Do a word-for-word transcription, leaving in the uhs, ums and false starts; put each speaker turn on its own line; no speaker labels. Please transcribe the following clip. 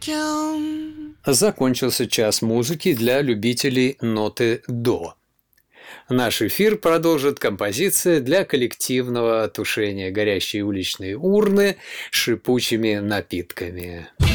Закончился час музыки для любителей ноты до. Наш эфир продолжит композиция для коллективного тушения горящей уличной урны шипучими напитками.